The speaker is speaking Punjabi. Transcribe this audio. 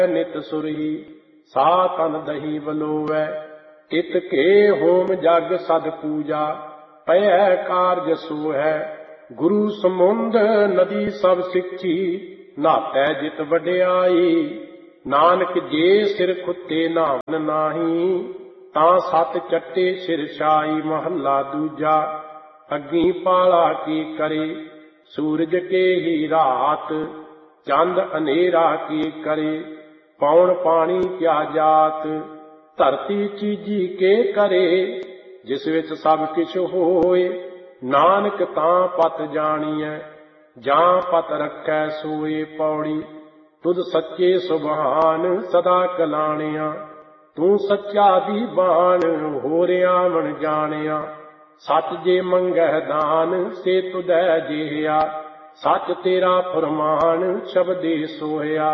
ਨਿਤ ਸੁਰਹੀ ਸਾ ਤਨ ਦਹੀ ਬਲੋਵੈ। ਇਤ ਕੇ ਹੋਮ ਜਗ ਸਦ ਪੂਜਾ ਪਇਐ ਕਾਰਜ ਸੋ ਹੈ। ਗੁਰੂ ਸਮੁੰਦ ਨਦੀ ਸਭ ਸਿੱਖੀ ਨਾਤੈ ਜਿਤ ਵਡਿਆਈ। ਨਾਨਕ ਜੇ ਸਿਰ ਖੁੱਤੇ ਨਾਵਨ ਨਾਹੀ ਤਾਂ ਸਤ ਚੱਟੇ ਸਿਰ ਛਾਈ। ਮਹੱਲਾ ਦੂਜਾ। ਅੱਗੀ ਪਾਲਾ ਕੀ ਕਰੇ ਸੂਰਜ ਕੇ ਹੀ ਰਾਤ। ਚੰਦ ਹਨੇਰਾ ਕੀ ਕਰੇ ਪੌਣ ਪਾਣੀ ਕਿਆ ਜਾਤ। ਧਰਤੀ ਚੀਜੀ ਕੇ ਕਰੇ ਜਿਸ ਵਿੱਚ ਸਭ ਕਿਛ ਹੋਏ। ਨਾਨਕ ਤਾਂ ਪਤ ਜਾਣੀਐ ਜਾਂ ਪਤ ਰੱਖੈ ਸੋਏ। ਪੌੜੀ। ਤੁਧ ਸੱਚੇ ਸੁਭਾਨ ਸਦਾ ਕਲਾਣਿਆ। ਤੂੰ ਸੱਚਾ ਦੀਵਾਨ ਹੋਰਿਆ ਵਣ ਜਾਣਿਆ। ਸੱਚ ਜੇ ਮੰਗਹਿ ਦਾਨ ਸੇ ਤੁਧੈ ਜੇਹਿਆ। ਸੱਚ ਤੇਰਾ ਫਰਮਾਨ ਸ਼ਬਦੇ ਸੋਹਿਆ।